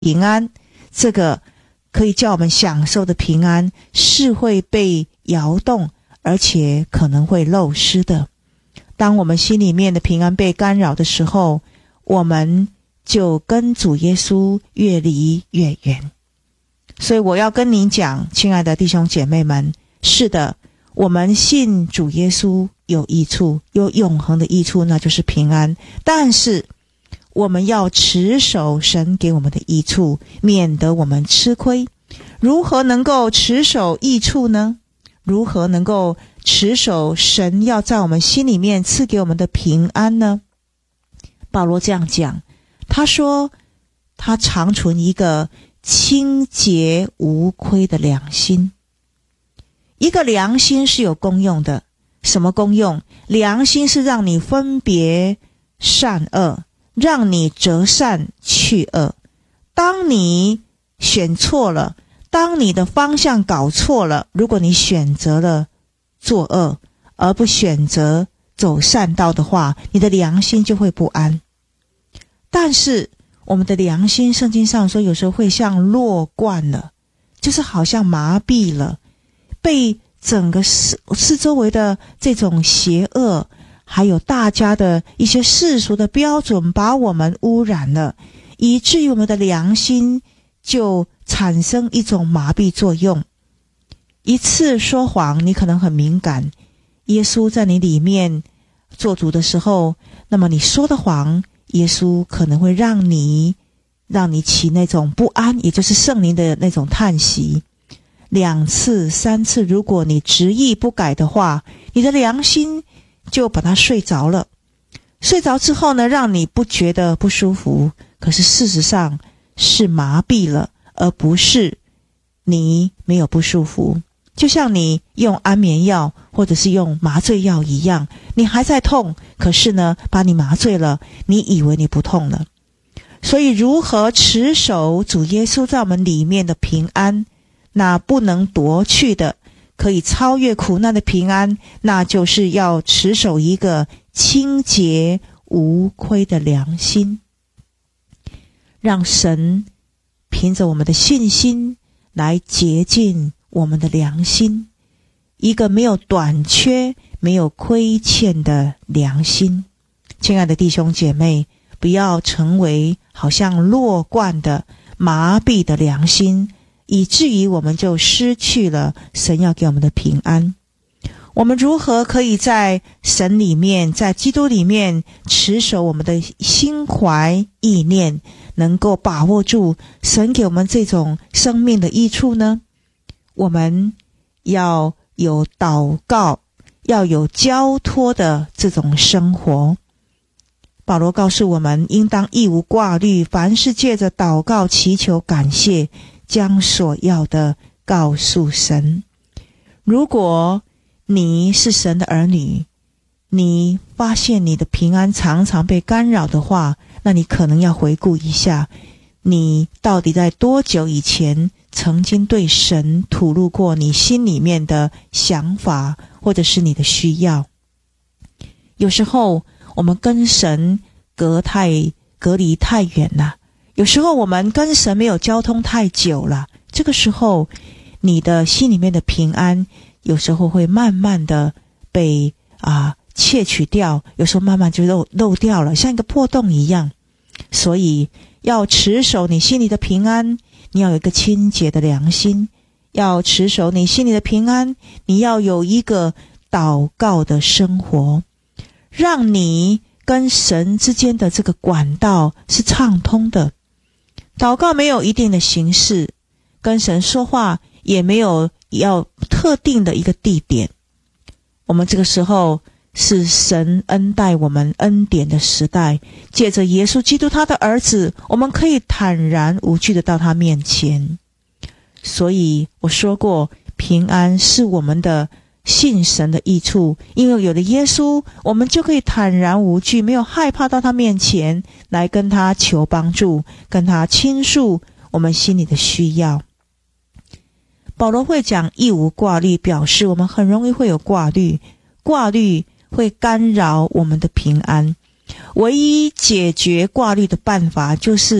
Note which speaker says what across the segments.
Speaker 1: 平安，这个可以叫我们享受的平安是会被摇动，而且可能会漏失的。当我们心里面的平安被干扰的时候，我们就跟主耶稣越离越远。所以我要跟您讲，亲爱的弟兄姐妹们，是的，我们信主耶稣有益处，有永恒的益处，那就是平安。但是我们要持守神给我们的益处，免得我们吃亏。如何能够持守益处呢？如何能够持守神要在我们心里面赐给我们的平安呢？保罗这样讲，他说他常存一个清洁无亏的良心。一个良心是有功用的。什么功用？良心是让你分别善恶，让你择善去恶。当你选错了，当你的方向搞错了，如果你选择了作恶而不选择走善道的话，你的良心就会不安。但是我们的良心，圣经上说有时候会像弱冠了，就是好像麻痹了，被整个四周围的这种邪恶，还有大家的一些世俗的标准把我们污染了，以至于我们的良心就产生一种麻痹作用。一次说谎，你可能很敏感，耶稣在你里面做主的时候，那么你说的谎，耶稣可能会让你起那种不安，也就是圣灵的那种叹息。2次3次，如果你执意不改的话，你的良心就把它睡着了。睡着之后呢，让你不觉得不舒服，可是事实上是麻痹了，而不是你没有不舒服。就像你用安眠药或者是用麻醉药一样，你还在痛，可是呢把你麻醉了，你以为你不痛了。所以如何持守主耶稣在我们里面的平安，那不能夺去的，可以超越苦难的平安，那就是要持守一个清洁无亏的良心，让神凭着我们的信心来洁净我们的良心，一个没有短缺没有亏欠的良心。亲爱的弟兄姐妹，不要成为好像弱冠的麻痹的良心，以至于我们就失去了神要给我们的平安。我们如何可以在神里面，在基督里面持守我们的心怀意念，能够把握住神给我们这种生命的益处呢？我们要有祷告，要有交托的这种生活。保罗告诉我们，应当一无挂虑，凡事借着祷告祈求感谢，将所要的告诉神。如果你是神的儿女，你发现你的平安常常被干扰的话，那你可能要回顾一下，你到底在多久以前曾经对神吐露过你心里面的想法，或者是你的需要。有时候我们跟神隔离太远了，有时候我们跟神没有交通太久了，这个时候你的心里面的平安有时候会慢慢的被窃取掉，有时候慢慢就漏掉了，像一个破洞一样。所以要持守你心里的平安，你要有一个清洁的良心，要持守你心里的平安，你要有一个祷告的生活，让你跟神之间的这个管道是畅通的。祷告没有一定的形式，跟神说话也没有要特定的一个地点。我们这个时候是神恩待我们恩典的时代，借着耶稣基督他的儿子，我们可以坦然无惧的到他面前。所以我说过，平安是我们的信神的益处，因为有了耶稣，我们就可以坦然无惧，没有害怕到他面前来跟他求帮助，跟他倾诉我们心里的需要。保罗会讲一无挂虑，表示我们很容易会有挂虑，挂虑会干扰我们的平安。唯一解决挂虑的办法就是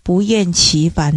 Speaker 1: 不厌其烦